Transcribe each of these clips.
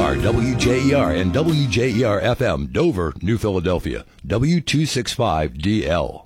WJER, WJER, and WJER-FM, Dover, New Philadelphia, W265DL.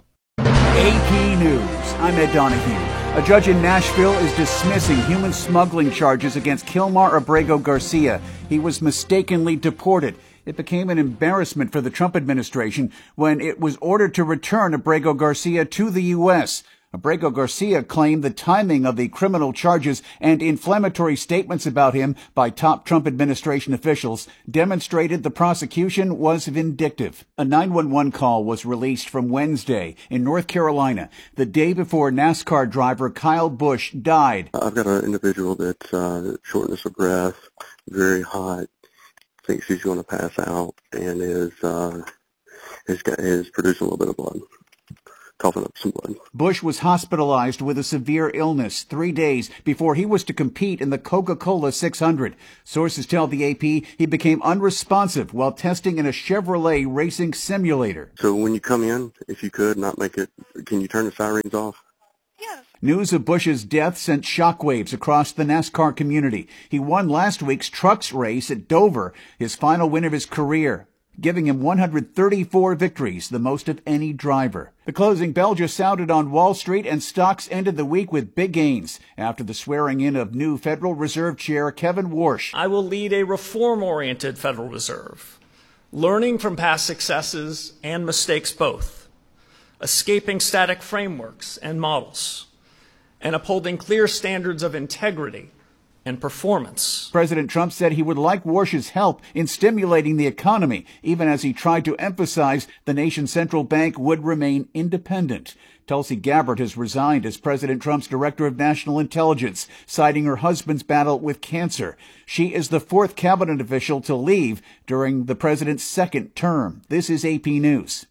AP News. I'm Ed Donahue. A judge in Nashville is dismissing human smuggling charges against Kilmar Abrego Garcia. He was mistakenly deported. It became an embarrassment for the Trump administration when it was ordered to return Abrego Garcia to the U.S. Abrego Garcia claimed the timing of the criminal charges and inflammatory statements about him by top Trump administration officials demonstrated the prosecution was vindictive. A 911 call was released from Wednesday in North Carolina, the day before NASCAR driver Kyle Busch died. I've got an individual that's shortness of breath, very hot, thinks he's going to pass out, and is producing a little bit of blood. Coughing up some blood. Busch was hospitalized with a severe illness 3 days before he was to compete in the Coca-Cola 600. Sources tell the AP he became unresponsive while testing in a Chevrolet racing simulator. So when you come in, if you could not make it, can you turn the sirens off? Yes. News of Busch's death sent shockwaves across the NASCAR community. He won last week's trucks race at Dover, his final win of his career, giving him 134 victories, the most of any driver. The closing bell just sounded on Wall Street, and stocks ended the week with big gains after the swearing-in of new Federal Reserve Chair Kevin Warsh. I will lead a reform-oriented Federal Reserve, learning from past successes and mistakes both, escaping static frameworks and models, and upholding clear standards of integrity and performance. President Trump said he would like Warsh's help in stimulating the economy, even as he tried to emphasize the nation's central bank would remain independent. Tulsi Gabbard has resigned as President Trump's Director of National Intelligence, citing her husband's battle with cancer. She is the fourth cabinet official to leave during the president's second term. This is AP News.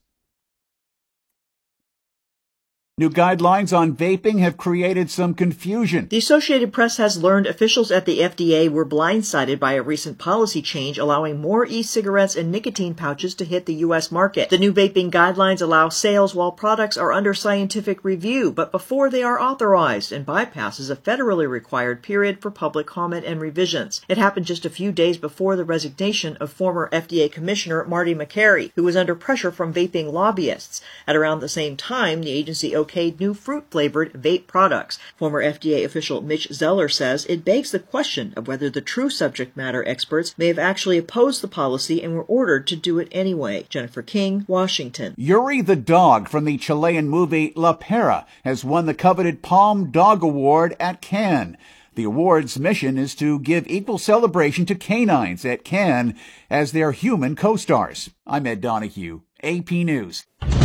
New guidelines on vaping have created some confusion. The Associated Press has learned officials at the FDA were blindsided by a recent policy change allowing more e-cigarettes and nicotine pouches to hit the U.S. market. The new vaping guidelines allow sales while products are under scientific review, but before they are authorized, and bypasses a federally required period for public comment and revisions. It happened just a few days before the resignation of former FDA Commissioner Marty Makary, who was under pressure from vaping lobbyists. At around the same time, the agency okayed new fruit-flavored vape products. Former FDA official Mitch Zeller says it begs the question of whether the true subject matter experts may have actually opposed the policy and were ordered to do it anyway. Jennifer King, Washington. Yuri the dog from the Chilean movie La Pera has won the coveted Palm Dog Award at Cannes. The award's mission is to give equal celebration to canines at Cannes as their human co-stars. I'm Ed Donahue, AP News.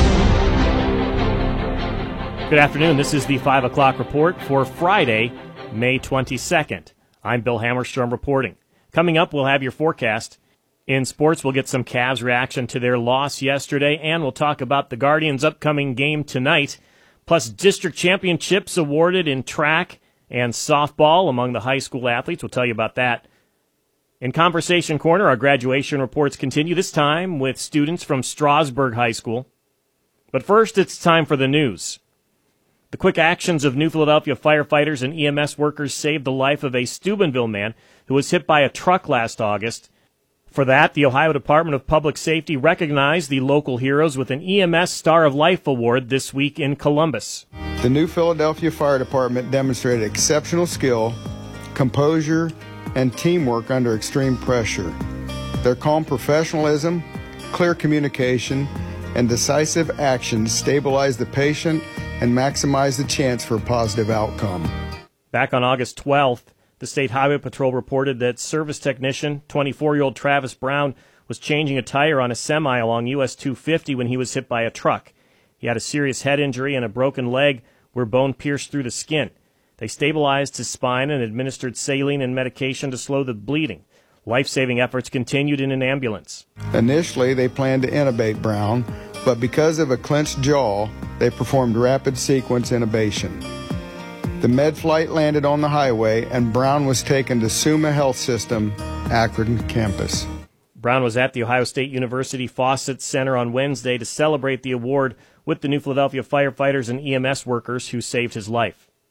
Good afternoon. This is the 5 o'clock report for Friday, May 22nd. I'm Bill Hammerstrom reporting. Coming up, we'll have your forecast. In sports, we'll get some Cavs reaction to their loss yesterday, and we'll talk about the Guardians' upcoming game tonight, plus district championships awarded in track and softball among the high school athletes. We'll tell you about that. In Conversation Corner, our graduation reports continue, this time with students from Strasburg High School. But first, it's time for the news. The quick actions of New Philadelphia firefighters and EMS workers saved the life of a Steubenville man who was hit by a truck last August. For that, the Ohio Department of Public Safety recognized the local heroes with an EMS Star of Life Award this week in Columbus. The New Philadelphia Fire Department demonstrated exceptional skill, composure, and teamwork under extreme pressure. Their calm professionalism, clear communication, and decisive actions stabilized the patient and maximize the chance for a positive outcome. Back on August 12th, the State Highway Patrol reported that service technician 24-year-old Travis Brown was changing a tire on a semi along US 250 when he was hit by a truck. He had a serious head injury and a broken leg where bone pierced through the skin. They stabilized his spine and administered saline and medication to slow the bleeding. Life-saving efforts continued in an ambulance. Initially, they planned to intubate Brown, but because of a clenched jaw, they performed rapid sequence intubation. The med flight landed on the highway, and Brown was taken to Summa Health System, Akron campus. Brown was at the Ohio State University Fawcett Center on Wednesday to celebrate the award with the New Philadelphia firefighters and EMS workers who saved his life.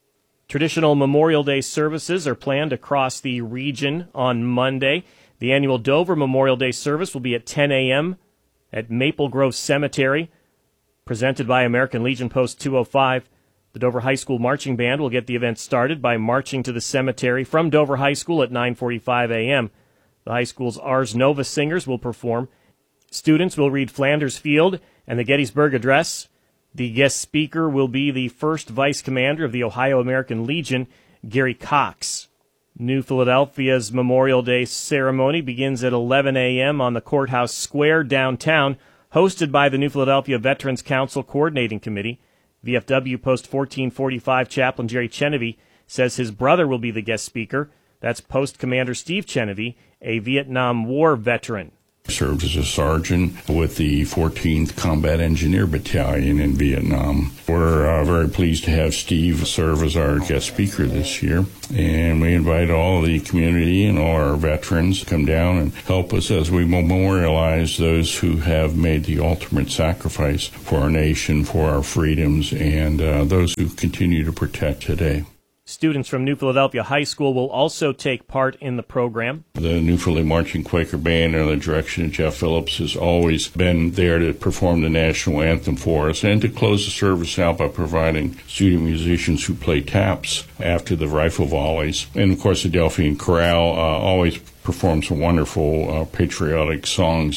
Traditional Memorial Day services are planned across the region on Monday. The annual Dover Memorial Day service will be at 10 a.m. at Maple Grove Cemetery, presented by American Legion Post 205. The Dover High School Marching Band will get the event started by marching to the cemetery from Dover High School at 9:45 a.m. The high school's Ars Nova singers will perform. Students will read Flanders Field and the Gettysburg Address. The guest speaker will be the first vice commander of the Ohio American Legion, Gary Cox. New Philadelphia's Memorial Day ceremony begins at 11 a.m. on the Courthouse Square downtown, hosted by the New Philadelphia Veterans Council Coordinating Committee. VFW Post 1445 Chaplain Jerry Chenevey says his brother will be the guest speaker. That's Post Commander Steve Chenevey, a Vietnam War veteran. Served as a sergeant with the 14th Combat Engineer Battalion in Vietnam. We're very pleased to have Steve serve as our guest speaker this year, and we invite all the community and all our veterans to come down and help us as we memorialize those who have made the ultimate sacrifice for our nation, for our freedoms, and those who continue to protect today. Students from New Philadelphia High School will also take part in the program. The New Philly Marching Quaker Band, under the direction of Jeff Phillips, has always been there to perform the national anthem for us and to close the service out by providing student musicians who play taps after the rifle volleys. And, of course, the Delphian Chorale always performs some wonderful patriotic songs.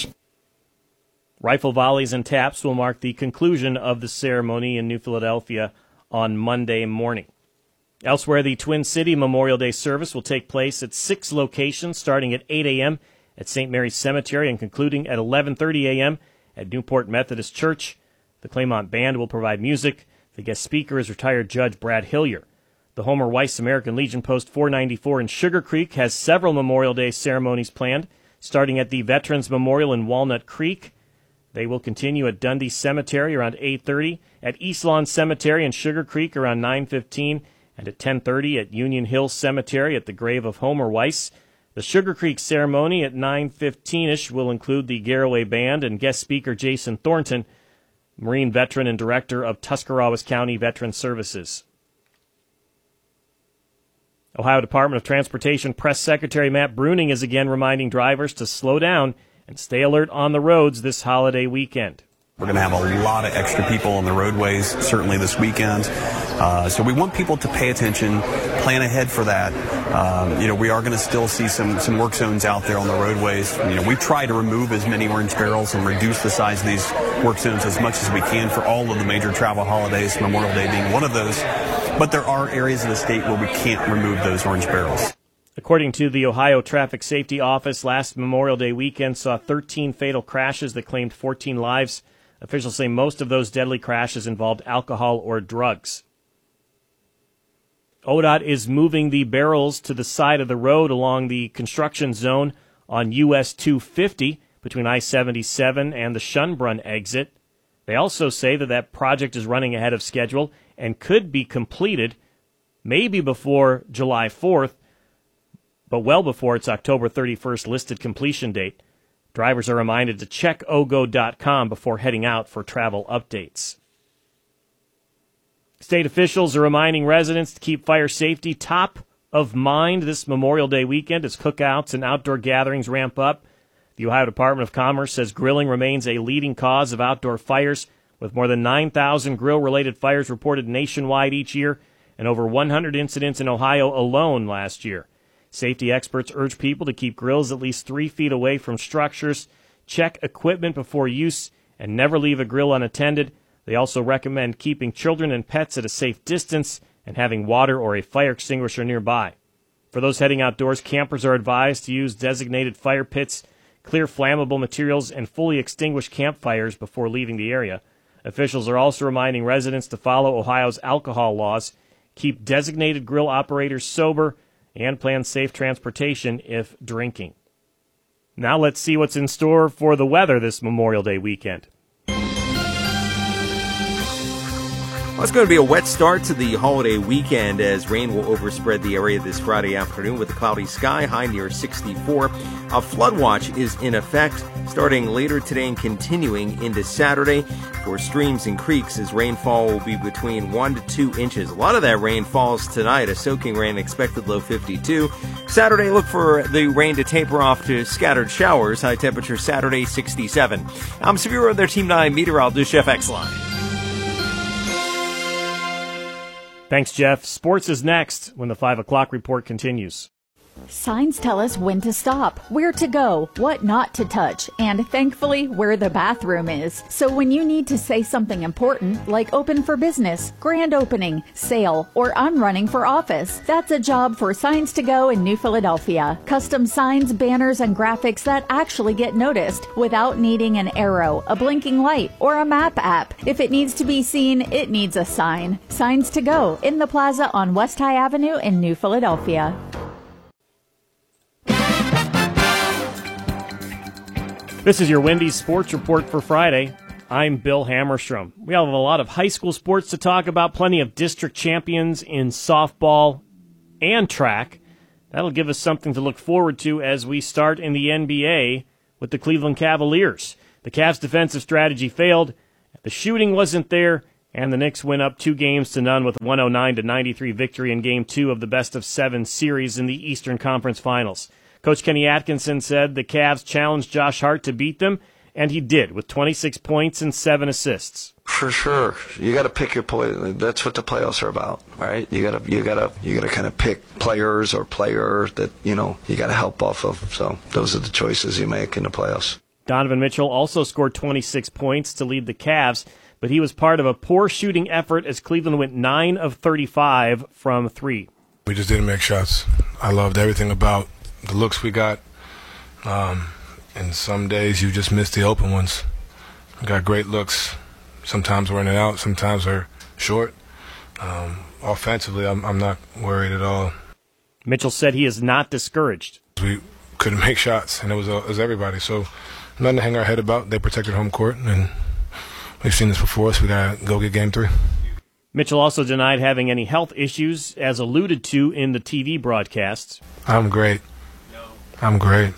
Rifle volleys and taps will mark the conclusion of the ceremony in New Philadelphia on Monday morning. Elsewhere, the Twin City Memorial Day service will take place at 6 locations, starting at 8 a.m. at St. Mary's Cemetery and concluding at 11:30 a.m. at Newport Methodist Church. The Claymont Band will provide music. The guest speaker is retired Judge Brad Hillier. The Homer Weiss American Legion Post 494 in Sugar Creek has several Memorial Day ceremonies planned, starting at the Veterans Memorial in Walnut Creek. They will continue at Dundee Cemetery around 8:30, at East Lawn Cemetery in Sugar Creek around 9:15, and at 10:30 at Union Hill Cemetery at the grave of Homer Weiss. The Sugar Creek ceremony at 9:15-ish will include the Garraway Band and guest speaker Jason Thornton, Marine veteran and director of Tuscarawas County Veteran Services. Ohio Department of Transportation Press Secretary Matt Bruning is again reminding drivers to slow down and stay alert on the roads this holiday weekend. We're going to have a lot of extra people on the roadways, certainly this weekend. So we want people to pay attention, plan ahead for that. We are going to still see some work zones out there on the roadways. We try to remove as many orange barrels and reduce the size of these work zones as much as we can for all of the major travel holidays, Memorial Day being one of those. But there are areas of the state where we can't remove those orange barrels. According to the Ohio Traffic Safety Office, last Memorial Day weekend saw 13 fatal crashes that claimed 14 lives. Officials say most of those deadly crashes involved alcohol or drugs. ODOT is moving the barrels to the side of the road along the construction zone on US 250 between I-77 and the Schönbrunn exit. They also say that project is running ahead of schedule and could be completed maybe before July 4th, but well before its October 31st listed completion date. Drivers are reminded to check ogo.com before heading out for travel updates. State officials are reminding residents to keep fire safety top of mind this Memorial Day weekend as cookouts and outdoor gatherings ramp up. The Ohio Department of Commerce says grilling remains a leading cause of outdoor fires, with more than 9,000 grill-related fires reported nationwide each year and over 100 incidents in Ohio alone last year. Safety experts urge people to keep grills at least 3 feet away from structures, check equipment before use, and never leave a grill unattended. They also recommend keeping children and pets at a safe distance and having water or a fire extinguisher nearby. For those heading outdoors, campers are advised to use designated fire pits, clear flammable materials, and fully extinguish campfires before leaving the area. Officials are also reminding residents to follow Ohio's alcohol laws, keep designated grill operators sober, and plan safe transportation if drinking. Now let's see what's in store for the weather this Memorial Day weekend. Well, it's going to be a wet start to the holiday weekend as rain will overspread the area this Friday afternoon with a cloudy sky, high near 64. A flood watch is in effect starting later today and continuing into Saturday for streams and creeks as rainfall will be between 1 to 2 inches. A lot of that rain falls tonight, a soaking rain expected low 52. Saturday, look for the rain to taper off to scattered showers, high temperature Saturday 67. I'm Severe Weather Team 9 meteorologist Jeff Exline. Thanks, Jeff. Sports is next when the 5 o'clock report continues. Signs tell us when to stop, where to go, what not to touch, and thankfully where the bathroom is. So when you need to say something important, like open for business, grand opening, sale, or I'm running for office, that's a job for Signs to Go in New Philadelphia. Custom signs, banners, and graphics that actually get noticed without needing an arrow, a blinking light, or a map app. If it needs to be seen, it needs a sign. Signs to Go in the plaza on West High Avenue in New Philadelphia. This is your Wendy's Sports Report for Friday. I'm Bill Hammerstrom. We have a lot of high school sports to talk about, plenty of district champions in softball and track. That'll give us something to look forward to as we start in the NBA with the Cleveland Cavaliers. The Cavs' defensive strategy failed, the shooting wasn't there, and the Knicks went up 2-0 with a 109-93 victory in Game 2 of the best-of-7 series in the Eastern Conference Finals. Coach Kenny Atkinson said the Cavs challenged Josh Hart to beat them, and he did with 26 points and 7 assists. For sure, you got to pick your play. That's what the playoffs are about, right? You got to kind of pick players that you got to help off of. So those are the choices you make in the playoffs. Donovan Mitchell also scored 26 points to lead the Cavs, but he was part of a poor shooting effort as Cleveland went 9 of 35 from 3. We just didn't make shots. I loved everything about the looks we got, and some days you just miss the open ones. We got great looks. Sometimes we're in and out, sometimes we're short. Offensively, I'm not worried at all. Mitchell said he is not discouraged. We couldn't make shots, and it was everybody. So nothing to hang our head about. They protected home court, and we've seen this before, so we got to go get Game 3. Mitchell also denied having any health issues, as alluded to in the TV broadcasts. I'm great. I'm great.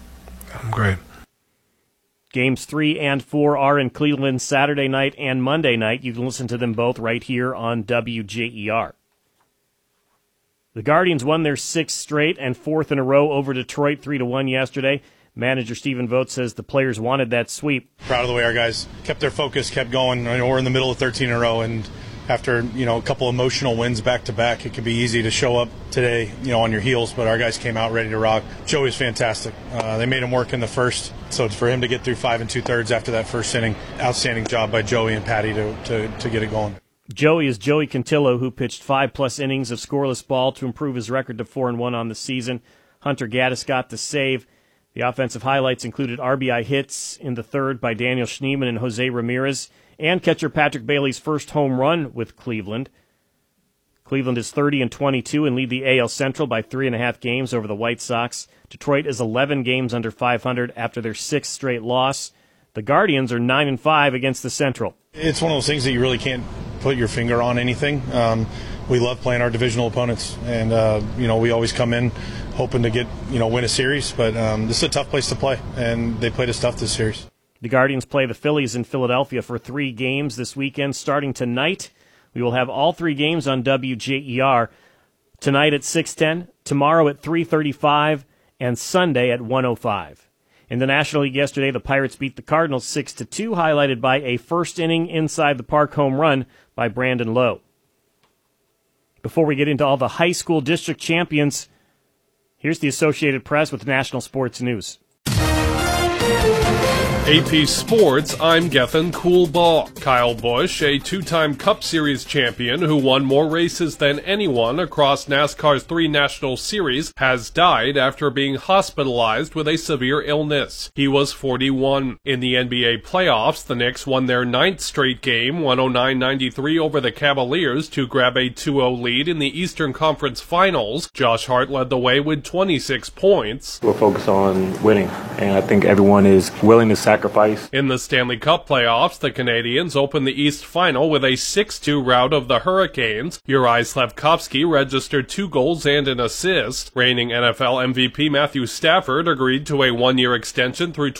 Games 3 and 4 are in Cleveland Saturday night and Monday night. You can listen to them both right here on WJER. The Guardians won their 6th straight and 4th in a row over Detroit 3-1 yesterday. Manager Stephen Vogt says the players wanted that sweep. Proud of the way our guys kept their focus, kept going. We're in the middle of 13 in a row, and after a couple emotional wins back to back, it can be easy to show up today on your heels, but our guys came out ready to rock. Joey's fantastic. They made him work in the first, so for him to get through 5 2/3 after that first inning, outstanding job by Joey and Patty to get it going. Joey is Joey Cantillo, who pitched 5+ innings of scoreless ball to improve his record to 4-1 on the season. Hunter Gaddis got the save. The offensive highlights included RBI hits in the third by Daniel Schneemann and Jose Ramirez, and catcher Patrick Bailey's first home run with Cleveland. Cleveland is 30-22 and lead the AL Central by 3.5 games over the White Sox. Detroit is 11 games under 500 after their 6th straight loss. The Guardians are 9-5 against the Central. It's one of those things that you really can't put your finger on anything. We love playing our divisional opponents, and we always come in hoping to get win a series. But this is a tough place to play, and they played us tough this series. The Guardians play the Phillies in Philadelphia for 3 games this weekend, starting tonight. We will have all 3 games on WJER. Tonight at 6:10, tomorrow at 3:35, and Sunday at 1:05. In the National League yesterday, the Pirates beat the Cardinals 6-2, highlighted by a first-inning inside-the-park home run by Brandon Lowe. Before we get into all the high school district champions, here's the Associated Press with national sports news. AP Sports, I'm Gethin Coolbaugh. Kyle Busch, a 2-time Cup Series champion who won more races than anyone across NASCAR's 3 national series, has died after being hospitalized with a severe illness. He was 41. In the NBA playoffs, the Knicks won their 9th straight game, 109-93 over the Cavaliers to grab a 2-0 lead in the Eastern Conference Finals. Josh Hart led the way with 26 points. We'll focus on winning and I think everyone is willing to sacrifice. In the Stanley Cup playoffs, the Canadiens opened the East Final with a 6-2 rout of the Hurricanes. Juraj Slafkovsky registered 2 goals and an assist. Reigning NFL MVP Matthew Stafford agreed to a 1-year extension through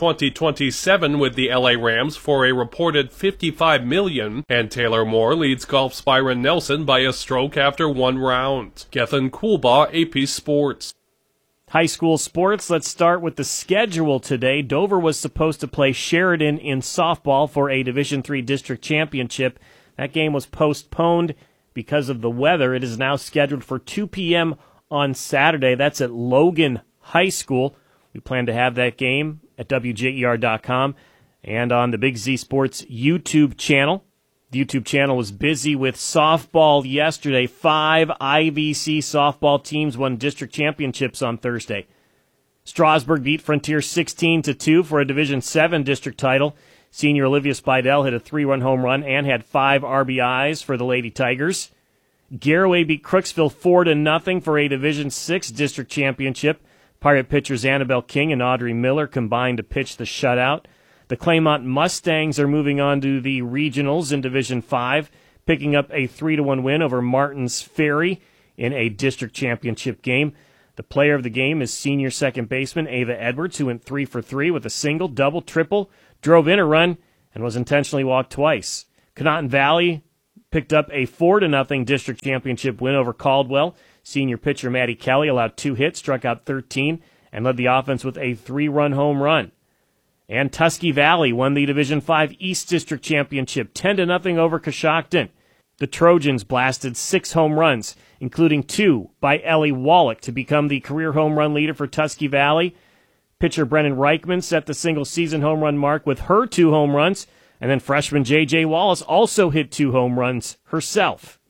2027 with the LA Rams for a reported $55 million, and Taylor Moore leads golf's Byron Nelson by a stroke after 1 round. Gethin Coolbaugh, AP Sports. High school sports, let's start with the schedule today. Dover was supposed to play Sheridan in softball for a Division III district championship. That game was postponed because of the weather. It is now scheduled for 2 p.m. on Saturday. That's at Logan High School. We plan to have that game at WJER.com and on the Big Z Sports YouTube channel. The YouTube channel was busy with softball yesterday. 5 IVC softball teams won district championships on Thursday. Strasburg beat Frontier 16-2 for a Division VII district title. Senior Olivia Spidell hit a 3-run home run and had 5 RBIs for the Lady Tigers. Garraway beat Crooksville 4-0 for a Division VI district championship. Pirate pitchers Annabelle King and Audrey Miller combined to pitch the shutout. The Claymont Mustangs are moving on to the regionals in Division V, picking up a 3-1 win over Martins Ferry in a district championship game. The player of the game is senior second baseman Ava Edwards, who went 3 for 3 with a single, double, triple, drove in a run, and was intentionally walked twice. Conotton Valley picked up a 4-0 district championship win over Caldwell. Senior pitcher Maddie Kelly allowed 2 hits, struck out 13, and led the offense with a 3-run home run. And Tusky Valley won the Division V East District Championship 10-0 over Coshocton. The Trojans blasted 6 home runs, including 2 by Ellie Wallach to become the career home run leader for Tusky Valley. Pitcher Brennan Reichman set the single-season home run mark with her 2 home runs, and then freshman J.J. Wallace also hit 2 home runs herself.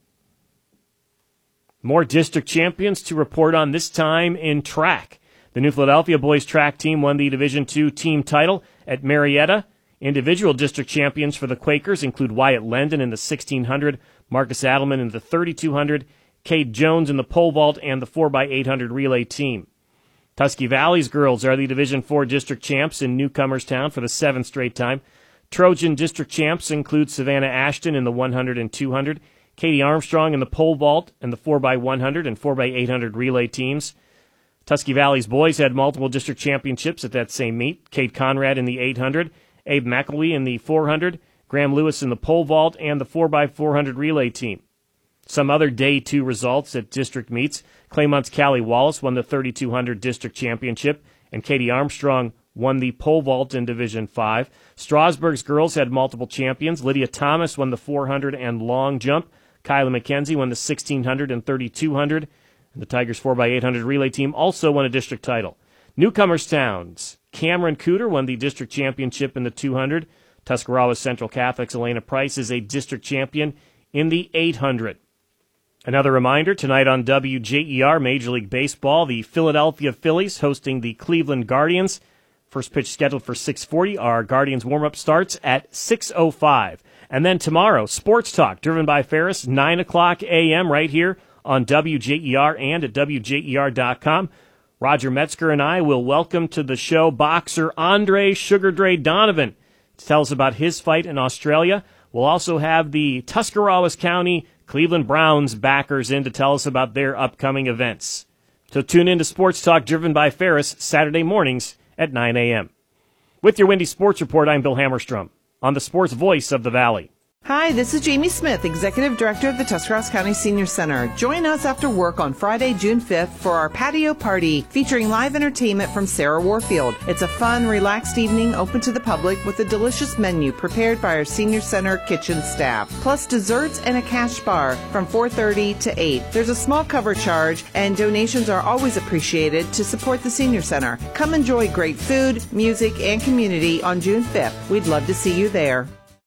More district champions to report on, this time in track. The New Philadelphia boys track team won the Division II team title at Marietta. Individual district champions for the Quakers include Wyatt Lendon in the 1600, Marcus Adelman in the 3200, Cade Jones in the pole vault, and the 4x800 relay team. Tusky Valley's girls are the Division IV district champs in Newcomerstown for the 7th straight time. Trojan district champs include Savannah Ashton in the 100 and 200, Katie Armstrong in the pole vault and the 4x100 and 4x800 relay teams. Tusky Valley's boys had multiple district championships at that same meet. Kate Conrad in the 800, Abe McElwee in the 400, Graham Lewis in the pole vault, and the 4x400 relay team. Some other Day 2 results at district meets. Claymont's Callie Wallace won the 3200 district championship, and Katie Armstrong won the pole vault in Division 5. Strasburg's girls had multiple champions. Lydia Thomas won the 400 and long jump. Kyla McKenzie won the 1600 and 3200. The Tigers 4x800 relay team also won a district title. Newcomerstown's Cameron Cooter won the district championship in the 200. Tuscarawas Central Catholic's Elena Price is a district champion in the 800. Another reminder, tonight on WJER Major League Baseball, the Philadelphia Phillies hosting the Cleveland Guardians. First pitch scheduled for 6:40. Our Guardians warm-up starts at 6:05. And then tomorrow, Sports Talk, driven by Ferris, 9 o'clock a.m. right here on WJER and at WJER.com. Roger Metzger and I will welcome to the show boxer Andre Sugar Dre Donovan to tell us about his fight in Australia. We'll also have the Tuscarawas County Cleveland Browns backers in to tell us about their upcoming events. So tune in to Sports Talk, driven by Ferris, Saturday mornings at 9 a.m. With your Windy Sports Report, I'm Bill Hammerstrom on the Sports Voice of the Valley. Hi, this is Jamie Smith, Executive Director of the Tuscarawas County Senior Center. Join us after work on Friday, June 5th for our patio party featuring live entertainment from Sarah Warfield. It's a fun, relaxed evening open to the public with a delicious menu prepared by our Senior Center kitchen staff, plus desserts and a cash bar from 4:30 to 8. There's a small cover charge and donations are always appreciated to support the Senior Center. Come enjoy great food, music, and community on June 5th. We'd love to see you there.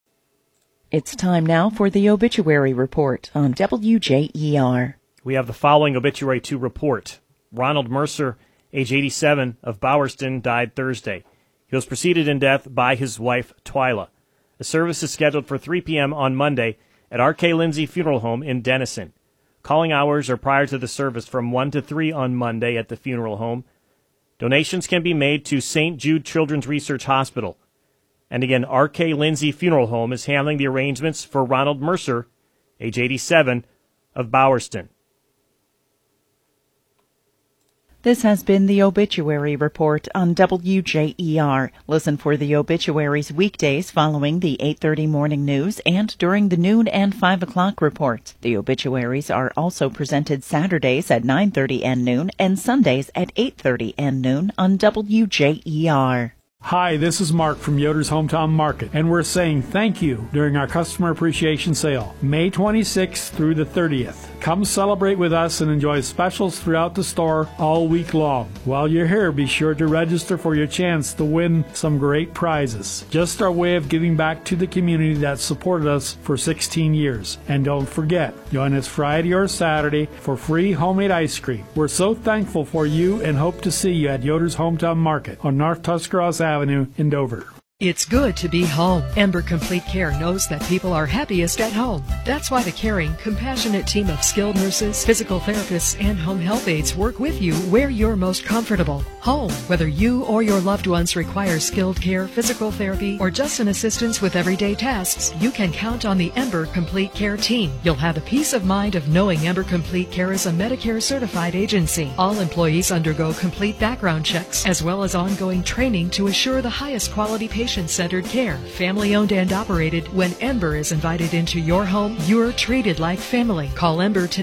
It's time now for the Obituary Report on WJER. We have the following obituary to report. Ronald Mercer, age 87, of Bowerston, died Thursday. He was preceded in death by his wife, Twyla. The service is scheduled for 3 p.m. on Monday at R.K. Lindsay Funeral Home in Denison. Calling hours are prior to the service from 1 to 3 on Monday at the funeral home. Donations can be made to St. Jude Children's Research Hospital. And again, R.K. Lindsay Funeral Home is handling the arrangements for Ronald Mercer, age 87, of Bowerston. This has been the Obituary Report on WJER. Listen for the obituaries weekdays following the 8:30 morning news and during the noon and 5 o'clock reports. The obituaries are also presented Saturdays at 9:30 and noon and Sundays at 8:30 and noon on WJER. Hi, this is Mark from Yoder's Hometown Market, and we're saying thank you during our Customer Appreciation Sale, May 26th through the 30th. Come celebrate with us and enjoy specials throughout the store all week long. While you're here, be sure to register for your chance to win some great prizes. Just our way of giving back to the community that supported us for 16 years. And don't forget, join us Friday or Saturday for free homemade ice cream. We're so thankful for you and hope to see you at Yoder's Hometown Market on North Tuscarawas Avenue in Dover. It's good to be home. Ember Complete Care knows that people are happiest at home. That's why the caring, compassionate team of skilled nurses, physical therapists, and home health aides work with you where you're most comfortable. Home, whether you or your loved ones require skilled care, physical therapy, or just an assistance with everyday tasks, you can count on the Ember Complete Care team. You'll have the peace of mind of knowing Ember Complete Care is a Medicare certified agency. All employees undergo complete background checks as well as ongoing training to assure the highest quality patient-centered care. Family-owned and operated. When Ember is invited into your home, you're treated like family. Call Ember today